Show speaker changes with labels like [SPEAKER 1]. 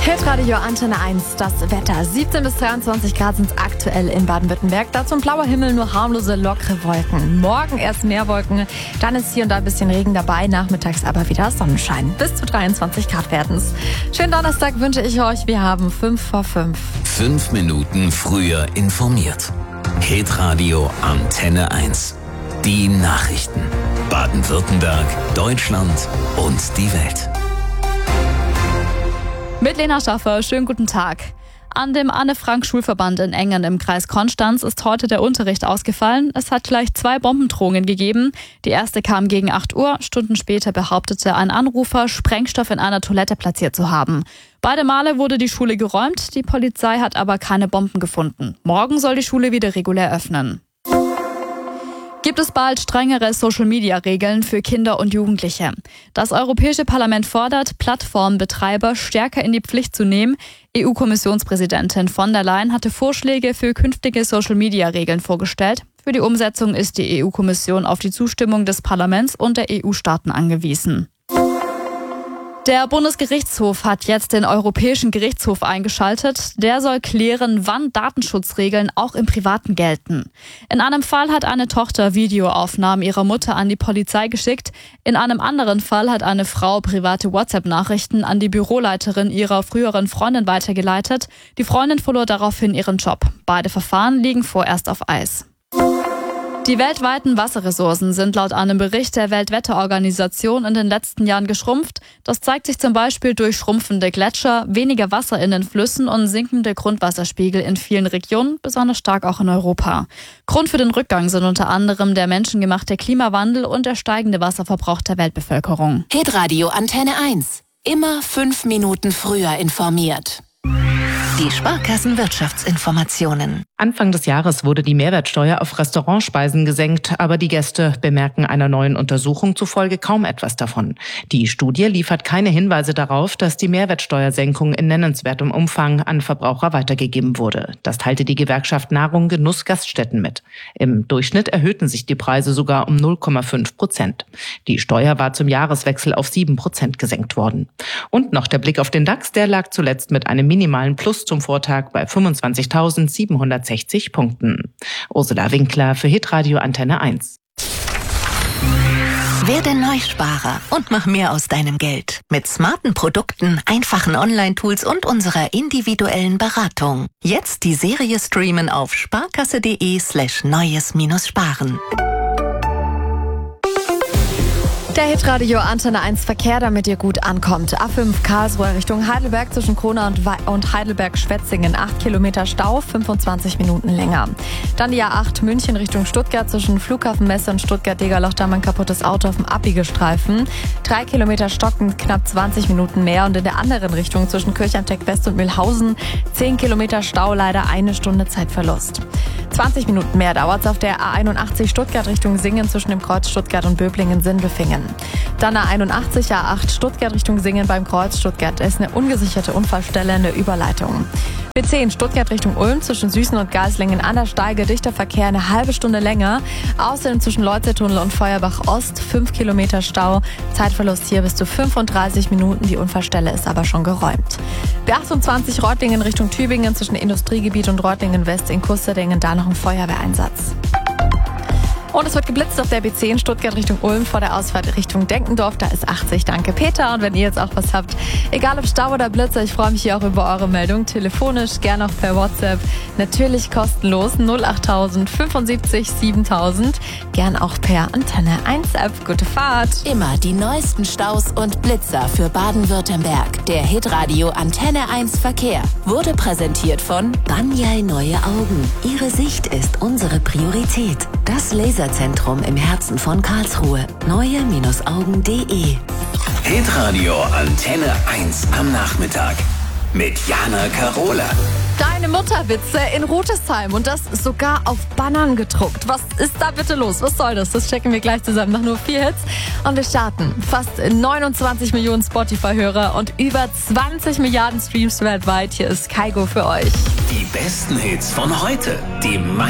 [SPEAKER 1] Hitradio Antenne 1, das Wetter. 17 bis 23 Grad sind es aktuell in Baden-Württemberg. Dazu ein blauer Himmel, nur harmlose, lockere Wolken. Morgen erst mehr Wolken, dann ist hier und da ein bisschen Regen dabei. Nachmittags aber wieder Sonnenschein. Bis zu 23 Grad werden es. Schönen Donnerstag wünsche ich euch. Wir haben 5 vor 5.
[SPEAKER 2] 5 Minuten früher informiert. Hitradio Antenne 1. Die Nachrichten. Baden-Württemberg, Deutschland und die Welt.
[SPEAKER 3] Mit Lena Schaffer, schönen guten Tag. An dem Anne-Frank-Schulverband in Engen im Kreis Konstanz ist heute der Unterricht ausgefallen. Es hat gleich 2 Bombendrohungen gegeben. Die erste kam gegen 8 Uhr. Stunden später behauptete ein Anrufer, Sprengstoff in einer Toilette platziert zu haben. Beide Male wurde die Schule geräumt. Die Polizei hat aber keine Bomben gefunden. Morgen soll die Schule wieder regulär öffnen. Gibt es bald strengere Social-Media-Regeln für Kinder und Jugendliche? Das Europäische Parlament fordert, Plattformbetreiber stärker in die Pflicht zu nehmen. EU-Kommissionspräsidentin von der Leyen hatte Vorschläge für künftige Social-Media-Regeln vorgestellt. Für die Umsetzung ist die EU-Kommission auf die Zustimmung des Parlaments und der EU-Staaten angewiesen. Der Bundesgerichtshof hat jetzt den Europäischen Gerichtshof eingeschaltet. Der soll klären, wann Datenschutzregeln auch im Privaten gelten. In einem Fall hat eine Tochter Videoaufnahmen ihrer Mutter an die Polizei geschickt. In einem anderen Fall hat eine Frau private WhatsApp-Nachrichten an die Büroleiterin ihrer früheren Freundin weitergeleitet. Die Freundin verlor daraufhin ihren Job. Beide Verfahren liegen vorerst auf Eis. Die weltweiten Wasserressourcen sind laut einem Bericht der Weltwetterorganisation in den letzten Jahren geschrumpft. Das zeigt sich zum Beispiel durch schrumpfende Gletscher, weniger Wasser in den Flüssen und sinkende Grundwasserspiegel in vielen Regionen, besonders stark auch in Europa. Grund für den Rückgang sind unter anderem der menschengemachte Klimawandel und der steigende Wasserverbrauch der Weltbevölkerung.
[SPEAKER 4] Hitradio Antenne 1. Immer 5 Minuten früher informiert. Die Sparkassenwirtschaftsinformationen.
[SPEAKER 5] Anfang des Jahres wurde die Mehrwertsteuer auf Restaurantspeisen gesenkt, aber die Gäste bemerken einer neuen Untersuchung zufolge kaum etwas davon. Die Studie liefert keine Hinweise darauf, dass die Mehrwertsteuersenkung in nennenswertem Umfang an Verbraucher weitergegeben wurde. Das teilte die Gewerkschaft Nahrung Genuss Gaststätten mit. Im Durchschnitt erhöhten sich die Preise sogar um 0,5%. Die Steuer war zum Jahreswechsel auf 7% gesenkt worden. Und noch der Blick auf den DAX, der lag zuletzt mit einem minimalen Plus zum Vortag bei 25.760 Punkten. Ursula Winkler für Hitradio Antenne 1.
[SPEAKER 4] Werde Neusparer und mach mehr aus deinem Geld. Mit smarten Produkten, einfachen Online-Tools und unserer individuellen Beratung. Jetzt die Serie streamen auf sparkasse.de/neues-sparen.
[SPEAKER 1] Der Hitradio Antenne 1 Verkehr, damit ihr gut ankommt. A5 Karlsruhe Richtung Heidelberg zwischen Kronau und Heidelberg-Schwetzingen. 8 Kilometer Stau, 25 Minuten länger. Dann die A8 München Richtung Stuttgart zwischen Flughafenmesse und Stuttgart-Degerloch. Da ein kaputtes Auto auf dem Abbiegestreifen. 3 Kilometer Stocken, knapp 20 Minuten mehr. Und in der anderen Richtung zwischen Kirchheimteck West und Mühlhausen 10 Kilometer Stau, leider 1 Stunde Zeitverlust. 20 Minuten mehr dauert es auf der A81 Stuttgart Richtung Singen zwischen dem Kreuz Stuttgart und Böblingen-Sindelfingen. Dann A81 A8 Stuttgart Richtung Singen beim Kreuz Stuttgart. Es ist eine ungesicherte Unfallstelle, eine Überleitung. B10 Stuttgart Richtung Ulm zwischen Süßen und Geislingen an der Steige, dichter Verkehr, eine halbe Stunde länger. Außerdem zwischen Leutzertunnel und Feuerbach Ost 5 Kilometer Stau. Zeitverlust hier bis zu 35 Minuten. Die Unfallstelle ist aber schon geräumt. B28 Reutlingen Richtung Tübingen zwischen Industriegebiet und Reutlingen West in Kusterdingen. Da noch ein Feuerwehreinsatz. Und es wird geblitzt auf der B10 Stuttgart Richtung Ulm vor der Ausfahrt Richtung Denkendorf. Da ist 80. Danke, Peter. Und wenn ihr jetzt auch was habt, egal ob Stau oder Blitzer, ich freue mich hier auch über eure Meldung. Telefonisch, gerne auch per WhatsApp. Natürlich kostenlos 08000 75 7000. Gern auch per Antenne 1 App. Gute Fahrt.
[SPEAKER 4] Immer die neuesten Staus und Blitzer für Baden-Württemberg. Der Hitradio Antenne 1 Verkehr wurde präsentiert von Banyai Neue Augen. Ihre Sicht ist unsere Priorität. Das Laserzentrum im Herzen von Karlsruhe. neue-augen.de.
[SPEAKER 2] Hitradio Antenne 1 am Nachmittag mit Jana Karola.
[SPEAKER 1] Deine Mutterwitze in Rutesheim und das sogar auf Bannern gedruckt. Was ist da bitte los? Was soll das? Das checken wir gleich zusammen nach nur 4 Hits. Und wir starten. Fast 29 Millionen Spotify-Hörer und über 20 Milliarden Streams weltweit. Hier ist Kaigo für euch.
[SPEAKER 2] Die besten Hits von heute. Die